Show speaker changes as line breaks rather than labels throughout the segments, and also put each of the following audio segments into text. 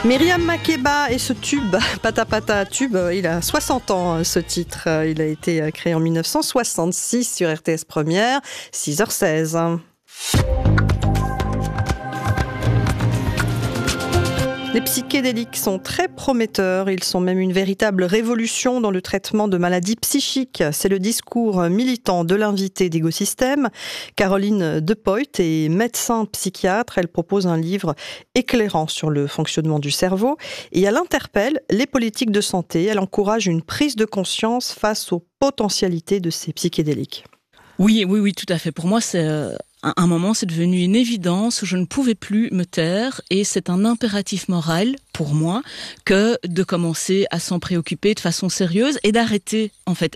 Myriam Makeba et ce tube, Pata Pata Tube, il a 60 ans ce titre. Il a été créé en 1966 sur RTS Première, 6h16. Les psychédéliques sont très prometteurs, ils sont même une véritable révolution dans le traitement de maladies psychiques. C'est le discours militant de l'invitée d'Égosystème. Caroline Depoit est médecin psychiatre, elle propose un livre éclairant sur le fonctionnement du cerveau et elle interpelle les politiques de santé, elle encourage une prise de conscience face aux potentialités de ces psychédéliques.
Oui, tout à fait. Pour moi, c'est un moment, c'est devenu une évidence où je ne pouvais plus me taire et c'est un impératif moral pour moi que de commencer à s'en préoccuper de façon sérieuse et d'arrêter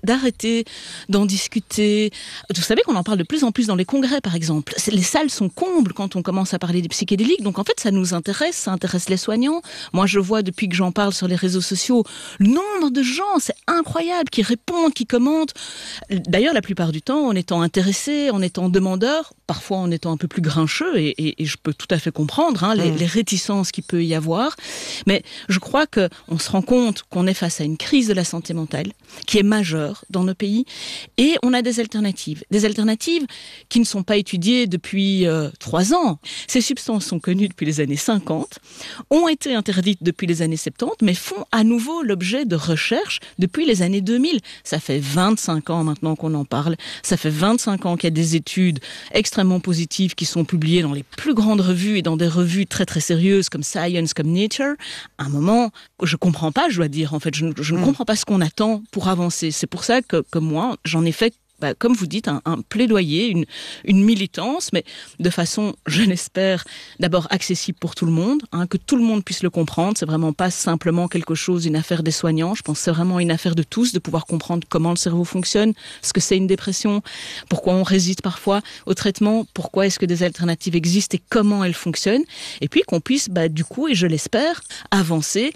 d'en discuter. Vous savez qu'on en parle de plus en plus dans les congrès, par exemple. Les salles sont combles quand on commence à parler des psychédéliques, donc en fait ça nous intéresse, ça intéresse les soignants. Moi je vois depuis que j'en parle sur les réseaux sociaux, le nombre de gens, c'est incroyable, qui répondent, qui commentent. D'ailleurs la plupart du temps en étant intéressés, en étant demandeurs, parfois en étant un peu plus grincheux, et je peux tout à fait comprendre les réticences qu'il peut y avoir. Mais je crois qu'on se rend compte qu'on est face à une crise de la santé mentale qui est majeure dans nos pays et on a des alternatives qui ne sont pas étudiées depuis 3 ans. Ces substances sont connues depuis les années 50, ont été interdites depuis les années 70, mais font à nouveau l'objet de recherches depuis les années 2000. Ça fait 25 ans maintenant qu'on en parle, ça fait 25 ans qu'il y a des études extrêmement positives qui sont publiées dans les plus grandes revues et dans des revues très très sérieuses comme Science, comme Nature. À un moment, je comprends pas, je dois dire, en fait, je ne comprends pas ce qu'on attend pour avancer. C'est pour ça que moi, j'en ai fait, comme vous dites, un plaidoyer, une militance, mais de façon, je l'espère, d'abord accessible pour tout le monde, que tout le monde puisse le comprendre. C'est vraiment pas simplement quelque chose, une affaire des soignants. Je pense que c'est vraiment une affaire de tous, de pouvoir comprendre comment le cerveau fonctionne, ce que c'est une dépression, pourquoi on résiste parfois au traitement, pourquoi est-ce que des alternatives existent et comment elles fonctionnent. Et puis qu'on puisse, du coup, et je l'espère, avancer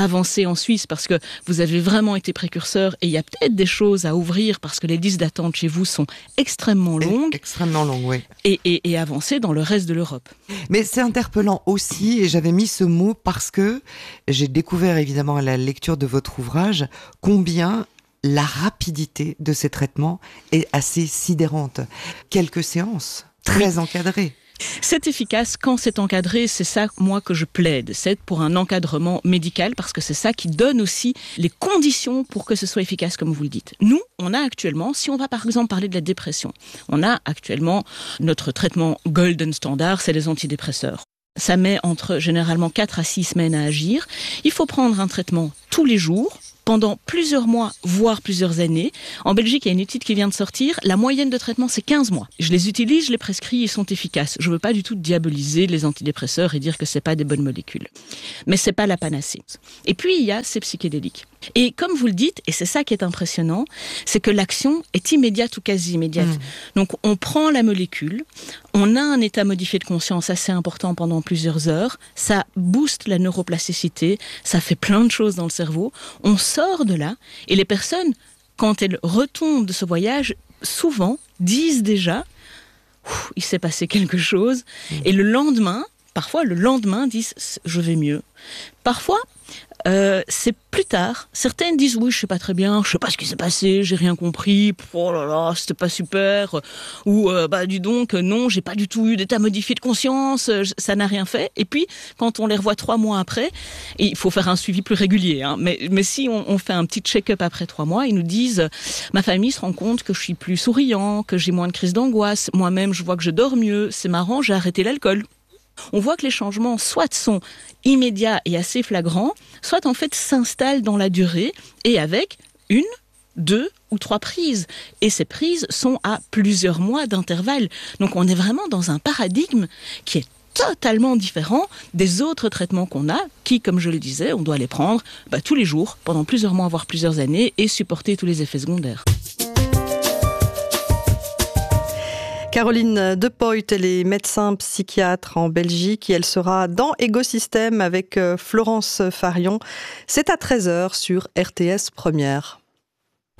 en Suisse, parce que vous avez vraiment été précurseurs et il y a peut-être des choses à ouvrir parce que les listes d'attente chez vous sont extrêmement longues.
Extrêmement longues, oui.
Et avancer dans le reste de l'Europe.
Mais c'est interpellant aussi, et j'avais mis ce mot parce que j'ai découvert évidemment à la lecture de votre ouvrage combien la rapidité de ces traitements est assez sidérante. Quelques séances, très encadrées.
C'est efficace quand c'est encadré, c'est ça, moi, que je plaide. C'est pour un encadrement médical, parce que c'est ça qui donne aussi les conditions pour que ce soit efficace, comme vous le dites. Nous, on a actuellement, si on va par exemple parler de la dépression, on a actuellement notre traitement golden standard, c'est les antidépresseurs. Ça met entre généralement 4 à 6 semaines à agir. Il faut prendre un traitement tous les jours, pendant plusieurs mois, voire plusieurs années. En Belgique, il y a une étude qui vient de sortir. La moyenne de traitement, c'est 15 mois. Je les utilise, je les prescris, ils sont efficaces. Je veux pas du tout diaboliser les antidépresseurs et dire que c'est pas des bonnes molécules. Mais c'est pas la panacée. Et puis, il y a ces psychédéliques. Et comme vous le dites, et c'est ça qui est impressionnant, c'est que l'action est immédiate ou quasi immédiate. Donc, on prend la molécule, on a un état modifié de conscience assez important pendant plusieurs heures, ça booste la neuroplasticité, ça fait plein de choses dans le cerveau, on sort de là, et les personnes, quand elles retombent de ce voyage, souvent disent déjà « il s'est passé quelque chose », et le lendemain, parfois le lendemain, disent « je vais mieux ». Parfois, c'est plus tard. Certaines disent oui, je sais pas très bien, je sais pas ce qui s'est passé, j'ai rien compris, oh là là, c'était pas super, ou dis donc non, j'ai pas du tout eu d'état modifié de conscience, ça n'a rien fait. Et puis quand on les revoit 3 mois après, et il faut faire un suivi plus régulier, mais si on fait un petit check-up après 3 mois, ils nous disent ma famille se rend compte que je suis plus souriant, que j'ai moins de crises d'angoisse, moi-même je vois que je dors mieux, c'est marrant, j'ai arrêté l'alcool. On voit que les changements soit sont immédiats et assez flagrants, soit en fait s'installent dans la durée et avec 1, 2 ou 3 prises. Et ces prises sont à plusieurs mois d'intervalle. Donc on est vraiment dans un paradigme qui est totalement différent des autres traitements qu'on a, qui, comme je le disais, on doit les prendre tous les jours, pendant plusieurs mois, voire plusieurs années, et supporter tous les effets secondaires.
Caroline Depoit, elle est médecin psychiatre en Belgique et elle sera dans Égosystème avec Florence Farion. C'est à 13h sur RTS Première.